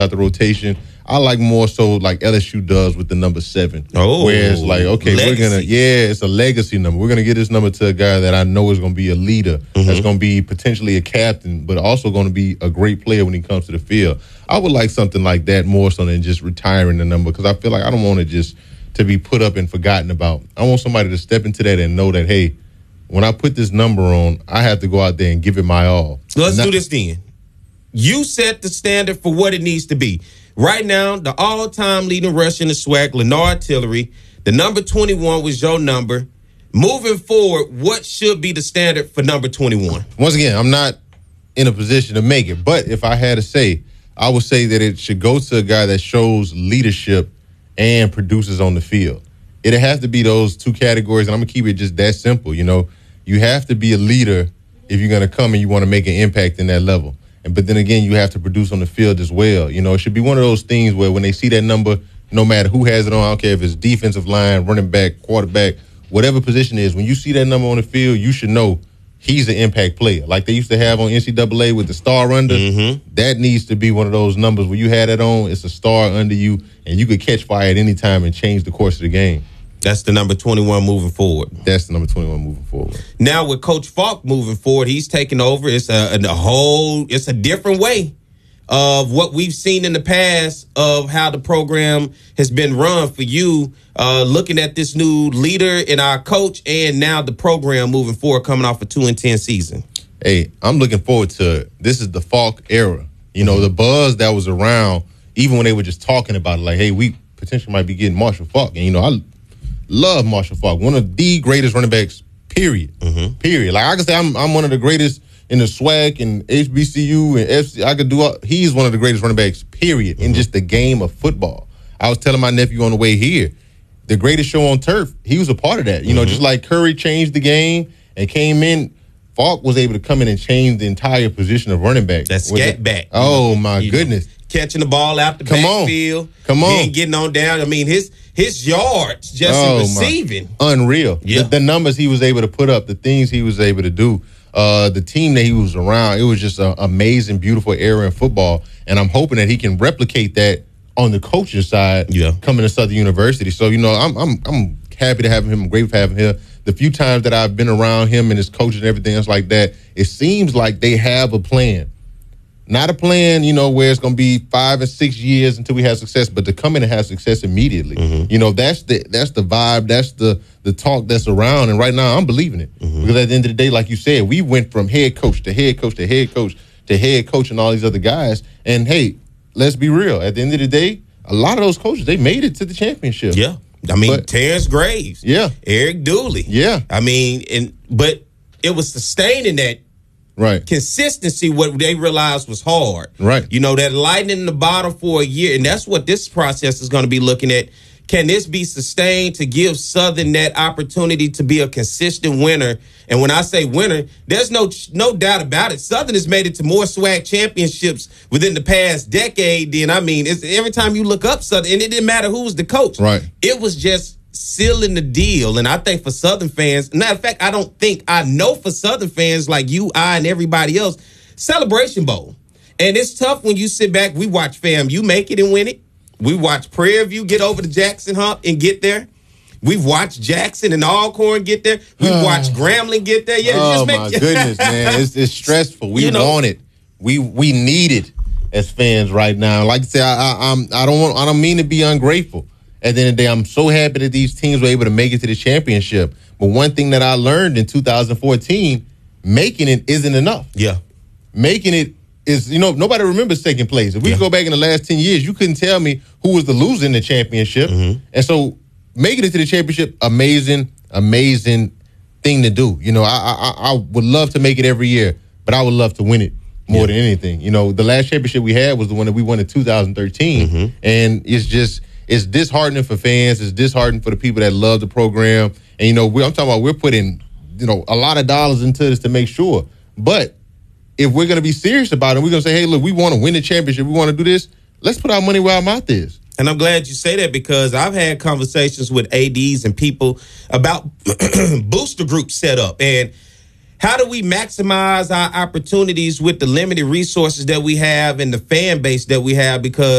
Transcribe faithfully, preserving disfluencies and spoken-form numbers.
the rotation. I like more so like L S U does with the number seven. Oh, where it's like, okay, legacy. we're gonna, yeah, it's a legacy number. We're gonna get this number to a guy that I know is gonna be a leader, mm-hmm. that's gonna be potentially a captain, but also gonna be a great player when he comes to the field. I would like something like that more so than just retiring the number, because I feel like I don't want it just to be put up and forgotten about. I want somebody to step into that and know that, hey, when I put this number on, I have to go out there and give it my all. So let's Not- do this then. You set the standard for what it needs to be. Right now, the all-time leading rusher in the SWAC, Leonard Tillery, the number twenty-one was your number. Moving forward, what should be the standard for number twenty-one? Once again, I'm not in a position to make it, but if I had to say, I would say that it should go to a guy that shows leadership and produces on the field. It'd have to be those two categories, and I'm going to keep it just that simple. You know, you have to be a leader if you're going to come and you want to make an impact in that level. And but then again, you have to produce on the field as well. You know, it should be one of those things where when they see that number, no matter who has it on, I don't care if it's defensive line, running back, quarterback, whatever position it is, when you see that number on the field, you should know he's an impact player. Like they used to have on N C double A with the star under, mm-hmm. that needs to be one of those numbers where you had that on, it's a star under you, and you could catch fire at any time and change the course of the game. That's the number twenty-one moving forward. That's the number twenty-one moving forward. Now with Coach Falk moving forward, he's taking over. It's a, a whole, it's a different way of what we've seen in the past of how the program has been run for you. Uh, looking at this new leader and our coach, and now the program moving forward, coming off a two and ten season. Hey, I'm looking forward to it. This is the Falk era. You know, mm-hmm. the buzz that was around, even when they were just talking about it, like, hey, we potentially might be getting Marshall Falk. And, you know, I love Marshall Falk, one of the greatest running backs, period. Mm-hmm. Period. Like, I can say I'm I'm one of the greatest in the SWAC and H B C U and F C. I could do all, he's one of the greatest running backs, period, mm-hmm. in just the game of football. I was telling my nephew on the way here, the greatest show on turf, he was a part of that. You mm-hmm. know, just like Curry changed the game and came in, Falk was able to come in and change the entire position of running back. That scat back. Oh, my you goodness. Know, catching the ball out the Come backfield. On. Come on. Then getting on down. I mean, his his yards just oh, in receiving. My. Unreal. Yeah. The, the numbers he was able to put up, the things he was able to do, uh, the team that he was around, it was just an amazing, beautiful era in football. And I'm hoping that he can replicate that on the coaching side yeah. coming to Southern University. So, you know, I'm I'm I'm happy to have him. I'm grateful to have him here. The few times that I've been around him and his coaches and everything else like that, it seems like they have a plan. Not a plan, you know, where it's going to be five and six years until we have success, but to come in and have success immediately. Mm-hmm. You know, that's the that's the vibe, that's the the talk that's around. And right now, I'm believing it. Mm-hmm. Because at the end of the day, like you said, we went from head coach to head coach to head coach to head coach and all these other guys. And, hey, let's be real. At the end of the day, a lot of those coaches, they made it to the championship. Yeah. I mean, but, Terrence Graves. Yeah. Eric Dooley. Yeah. I mean, and but it was sustaining that right consistency, what they realized was hard. Right. You know, that lightning in the bottle for a year, and that's what this process is going to be looking at. Can this be sustained to give Southern that opportunity to be a consistent winner? And when I say winner, there's no no doubt about it. Southern has made it to more SWAC championships within the past decade than, I mean, it's, every time you look up Southern, and it didn't matter who was the coach. Right. It was just sealing the deal. And I think for Southern fans, matter of fact, I don't think, I know for Southern fans like you, I, and everybody else, Celebration Bowl. And it's tough when you sit back, we watch fam, you make it and win it. We watch Prairie View get over the Jackson hump and get there. We've watched Jackson and Alcorn get there. We've watched Grambling get there. Yeah, oh, just make my goodness, man. It's, it's stressful. We you know, want it. We we need it as fans right now. Like I said, I, I, I'm, I, don't want, I don't mean to be ungrateful. At the end of the day, I'm so happy that these teams were able to make it to the championship. But one thing that I learned in two thousand fourteen, making it isn't enough. Yeah. Making it is, you know, nobody remembers second place. If we yeah. go back in the last ten years, you couldn't tell me who was the loser in the championship. Mm-hmm. And so making it to the championship, amazing, amazing thing to do. You know, I, I I would love to make it every year, but I would love to win it more yeah. than anything. You know, the last championship we had was the one that we won in two thousand thirteen. Mm-hmm. And it's just, it's disheartening for fans. It's disheartening for the people that love the program. And, you know, we're, I'm talking about we're putting, you know, a lot of dollars into this to make sure. But if we're going to be serious about it, we're going to say, hey, look, we want to win the championship. We want to do this. Let's put our money where our mouth is. And I'm glad you say that, because I've had conversations with A Ds and people about booster group setup. And How do we maximize our opportunities with the limited resources that we have and the fan base that we have? Because